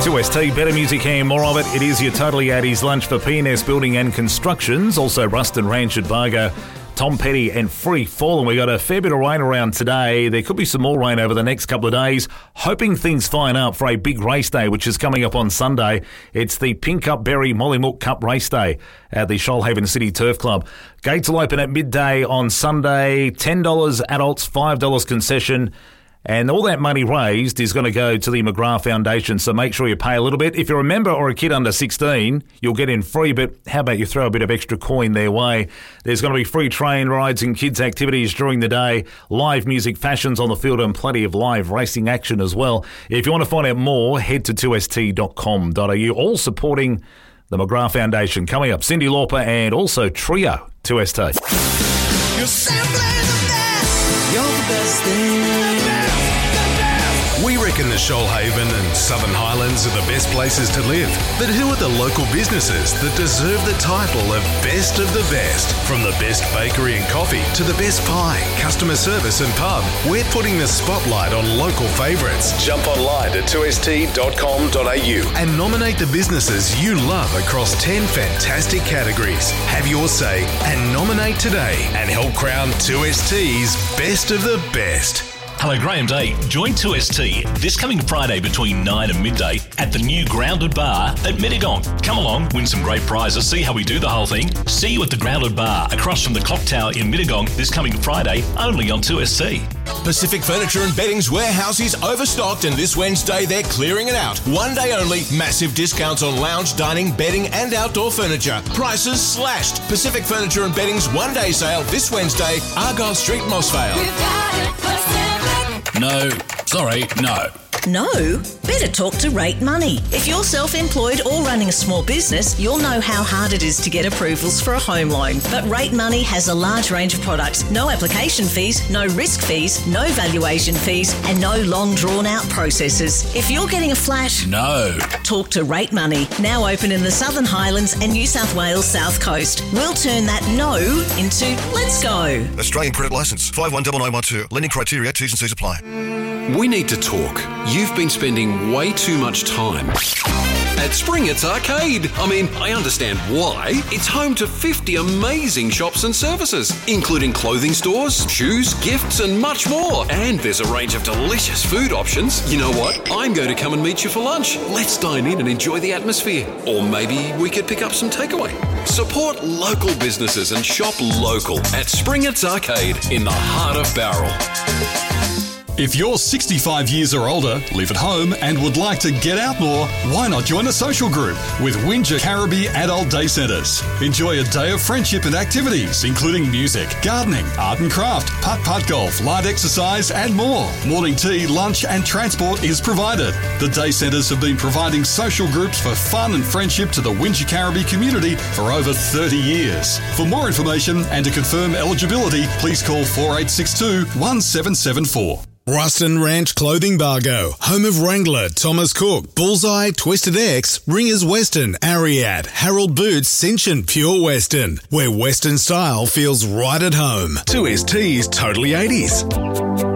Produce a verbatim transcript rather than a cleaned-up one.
two S T, better music and more of it. It is your Totally eighties lunch for P and S Building and Constructions. Also Ruston Ranch at Bargo, Tom Petty and Free Fall. And we got a fair bit of rain around today. There could be some more rain over the next couple of days. Hoping things fine up for a big race day, which is coming up on Sunday. It's the Pink Up Berry Mollymook Cup Race Day at the Shoalhaven City Turf Club. Gates will open at midday on Sunday. ten dollars adults, five dollars concession. And all that money raised is going to go to the McGrath Foundation, so make sure you pay a little bit. If you're a member or a kid under sixteen, you'll get in free, but how about you throw a bit of extra coin their way? There's going to be free train rides and kids' activities during the day, live music, fashions on the field, and plenty of live racing action as well. If you want to find out more, head to two S T dot com dot a u, all supporting the McGrath Foundation. Coming up, Cyndi Lauper and also Trio, two S T. You're simply the best. You're the best thing. We reckon the Shoalhaven and Southern Highlands are the best places to live. But who are the local businesses that deserve the title of Best of the Best? From the best bakery and coffee to the best pie, customer service and pub, we're putting the spotlight on local favourites. Jump online to two S T dot com dot a u and nominate the businesses you love across ten fantastic categories. Have your say and nominate today and help crown two S T's Best of the Best. Hello, Graham Day. Join two S T this coming Friday between nine and midday at the new Grounded Bar at Mittagong. Come along, win some great prizes, see how we do the whole thing. See you at the Grounded Bar across from the Clock Tower in Mittagong this coming Friday, only on two S T. Pacific Furniture and Bedding's warehouse is overstocked, and this Wednesday they're clearing it out. One day only, massive discounts on lounge, dining, bedding and outdoor furniture. Prices slashed. Pacific Furniture and Bedding's one day sale this Wednesday, Argyle Street, Mossvale. We've got it, Pacific. No. Sorry, no. No? Better talk to Rate Money. If you're self-employed or running a small business, you'll know how hard it is to get approvals for a home loan. But Rate Money has a large range of products. No application fees, no risk fees, no valuation fees, and no long drawn-out processes. If you're getting a flat... No. Talk to Rate Money. Now open in the Southern Highlands and New South Wales South Coast. We'll turn that no into let's go. Australian credit licence five one nine nine one two. Lending criteria, T's and C's apply. We need to talk. You've been spending way too much time at Springett's Arcade. I mean, I understand why. It's home to fifty amazing shops and services, including clothing stores, shoes, gifts, and much more. And there's a range of delicious food options. You know what? I'm going to come and meet you for lunch. Let's dine in and enjoy the atmosphere. Or maybe we could pick up some takeaway. Support local businesses and shop local at Springett's Arcade in the heart of Bowral. If you're sixty-five years or older, live at home and would like to get out more, why not join a social group with Windsor Caribbean Adult Day Centres? Enjoy a day of friendship and activities, including music, gardening, art and craft, putt-putt golf, light exercise and more. Morning tea, lunch and transport is provided. The Day Centres have been providing social groups for fun and friendship to the Windsor Caribbean community for over thirty years. For more information and to confirm eligibility, please call four eight six two, one seven seven four. Ruston Ranch Clothing Bargo, home of Wrangler, Thomas Cook, Bullseye, Twisted X, Ringers Western, Ariat, Harold Boots, Cinch and Pure Western, where Western style feels right at home. two S T's Totally eighties.